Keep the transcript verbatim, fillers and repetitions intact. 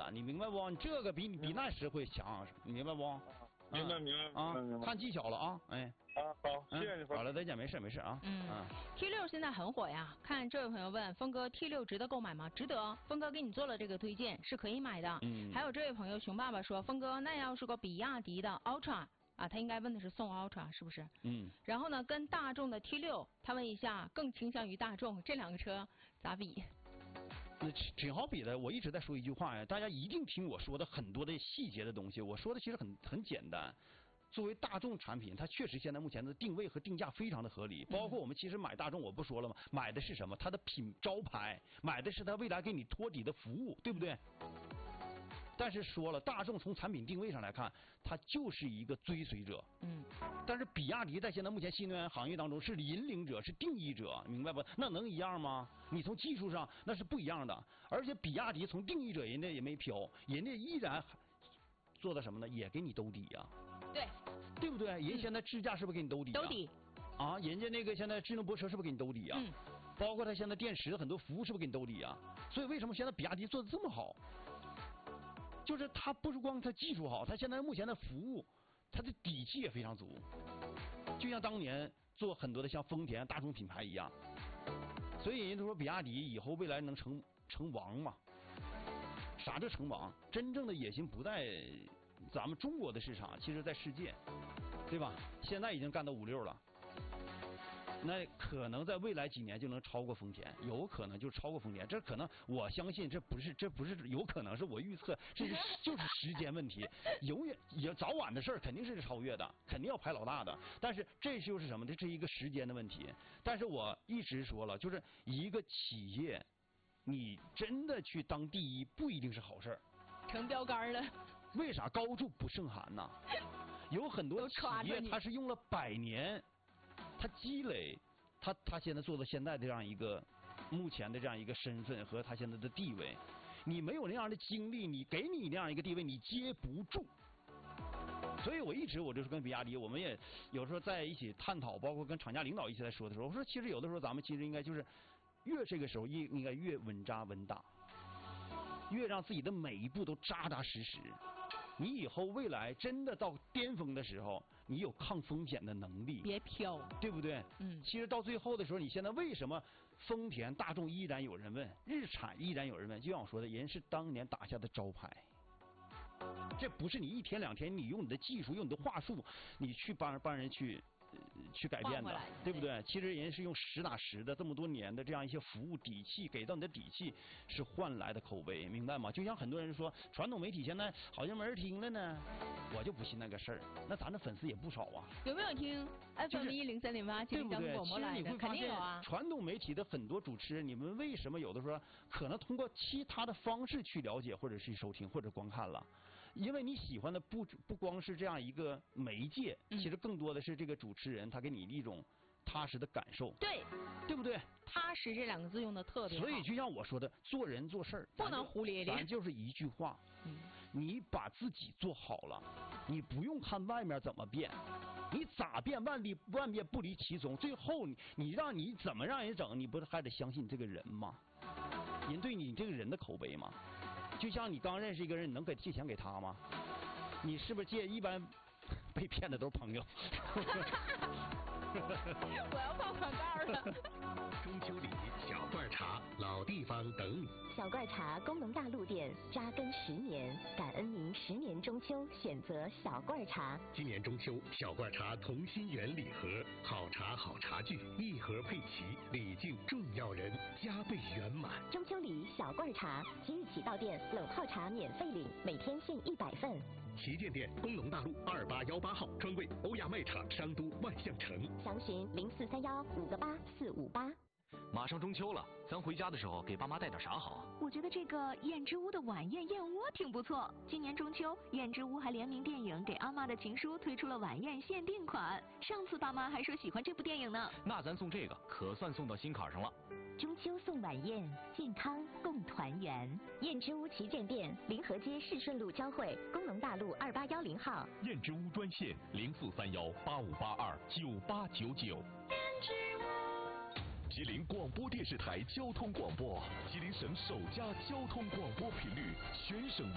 了，你明白不？你这个比你比那实惠强，你明白不？ 明白明白啊， 明白看技巧了啊，哎。 啊，好，谢谢你。 好了，再见，没事没事啊。 嗯 ，T 六现在很火呀。看这位朋友问峰哥 T 六值得购买吗？值得，峰哥给你做了这个推荐，是可以买的。 嗯。 还有这位朋友熊爸爸说，峰哥那要是个比亚迪的 Ultra 啊，他应该问的是宋 Ultra 是不是？ 嗯。 然后呢，跟大众的 T 六，他问一下，更倾向于大众，这两个车咋比？ 那挺好比的，我一直在说一句话呀，大家一定听我说的很多的细节的东西，我说的其实很很简单。作为大众产品，它确实现在目前的定位和定价非常的合理。包括我们其实买大众，我不说了吗？买的是什么？它的品招牌，买的是它未来给你托底的服务，对不对？但是说了，大众从产品定位上来看，它就是一个追随者。 嗯。 但是比亚迪在现在目前新能源行业当中是引领者，是定义者，明白不？那能一样吗？你从技术上那是不一样的。而且比亚迪从定义者人家也没飘，人家依然做的什么呢？也给你兜底呀、啊。 对， 对不对？人现在智驾是不是给你兜底、啊？ 兜底。 啊，人家那个现在智能泊车是不是给你兜底啊？ 嗯。 包括它现在电池的很多服务是不是给你兜底啊？所以为什么现在比亚迪做的这么好？就是它不是光它技术好，它现在目前的服务，它的底气也非常足。就像当年做很多的像丰田、大众品牌一样。所以人家都说比亚迪以后未来能成成王嘛？啥叫成王？真正的野心不在咱们中国的市场，其实在世界，对吧？现在已经干到五六了，那可能在未来几年就能超过丰田，有可能就超过丰田。这可能我相信，这不是这不是有可能是我预测，这是就是时间问题，永远也早晚的事儿，肯定是超越的，肯定要排老大的。但是这就是什么？这是一个时间的问题。但是我一直说了，就是一个企业，你真的去当第一，不一定是好事儿。 成标杆了。 为啥高处不胜寒呢？有很多企业它是用了百年，它积累，它它现在做到现在的这样一个目前的这样一个身份和它现在的地位，你没有那样的经历，你给你那样一个地位，你接不住。所以我一直我就是跟比亚迪，我们也有时候在一起探讨，包括跟厂家领导一起在说的时候，我说其实有的时候咱们其实应该就是越这个时候应应该越稳扎稳打。越让自己的每一步都扎扎实实，你以后未来真的到巅峰的时候，你有抗风险的能力， 别飘， 对不对？ 嗯。 其实到最后的时候，你现在为什么丰田、大众依然有人问，日产依然有人问？就像我说的，人是当年打下的招牌，这不是你一天两天，你用你的技术、用你的话术，你去帮帮人去。去改变的，对不对？其实人是用实打实的这么多年的这样一些服务底气，给到你的底气是换来的口碑，明白吗？就像很多人说，传统媒体现在好像没人听了呢，我就不信那个事儿。那咱的粉丝也不少啊。 有没有听 F M 一零三点八金江广播来的？ 其实你会发现，传统媒体的很多主持人，你们为什么有的时候可能通过其他的方式去了解，或者是收听，或者观看了？因为你喜欢的不不光是这样一个媒介，其实更多的是这个主持人他给你一种踏实的感受， 对， 对不对？ 踏实这两个字用的特别好。 所以就像我说的，做人做事儿不能胡咧咧， 咱就是一句话，嗯，你把自己做好了，你不用看外面怎么变，你咋变万变万变不离其宗，最后你你让你怎么让人整，你不是还得相信你这个人吗？人对你这个人的口碑吗？就像你刚认识一个人，你能给借钱给他吗？你是不是借？一般被骗的都是朋友。 我要放广告了。 中秋礼小罐茶，老地方等你。 小罐茶工农大陆店扎根十年，感恩您十年中秋选择小罐茶。 今年中秋，小罐茶同心圆礼盒，好茶好茶具，一盒配齐，礼敬重要人，加倍圆满。 中秋礼小罐茶，即日起到店冷泡茶免费领，每天限一百份。 旗舰店工农大路二八幺八号，专柜欧亚卖场商都万象城。 详询零四三幺五个八四五八。 马上中秋了，咱回家的时候给爸妈带点啥好啊？ 我觉得这个燕之屋的晚宴燕窝挺不错。今年中秋，燕之屋还联名电影《给阿妈的情书》推出了晚宴限定款。上次爸妈还说喜欢这部电影呢。 那咱送这个，可算送到心坎上了。 中秋送晚宴，健康共团圆。燕之屋旗舰店，临河街市顺路交汇，工农大路二八幺零号。 燕之屋专线零四三幺八五八二九八九九。燕之屋。吉林广播电视台交通广播，吉林省首家交通广播频率，全省。